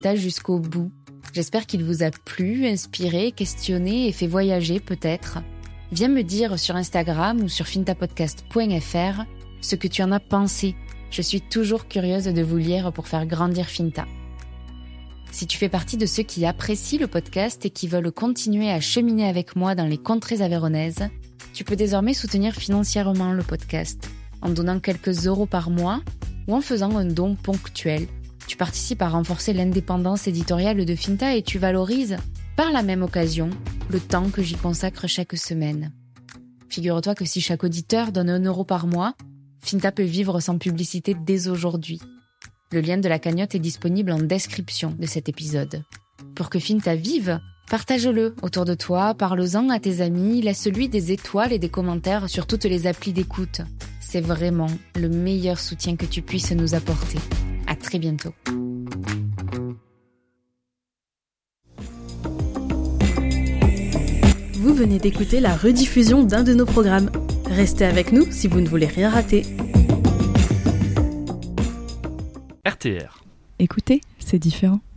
Finta jusqu'au bout. J'espère qu'il vous a plu, inspiré, questionné et fait voyager peut-être. Viens me dire sur Instagram ou sur fintapodcast.fr ce que tu en as pensé. Je suis toujours curieuse de vous lire pour faire grandir Finta. Si tu fais partie de ceux qui apprécient le podcast et qui veulent continuer à cheminer avec moi dans les contrées aveyronaises, tu peux désormais soutenir financièrement le podcast en donnant quelques euros par mois ou en faisant un don ponctuel. Tu participes à renforcer l'indépendance éditoriale de Finta et tu valorises, par la même occasion, le temps que j'y consacre chaque semaine. Figure-toi que si chaque auditeur donne 1 euro par mois, Finta peut vivre sans publicité dès aujourd'hui. Le lien de la cagnotte est disponible en description de cet épisode. Pour que Finta vive, partage-le autour de toi, parle-en à tes amis, laisse-lui des étoiles et des commentaires sur toutes les applis d'écoute. C'est vraiment le meilleur soutien que tu puisses nous apporter. À très bientôt. Vous venez d'écouter la rediffusion d'un de nos programmes. Restez avec nous si vous ne voulez rien rater. RTR. Écoutez, c'est différent.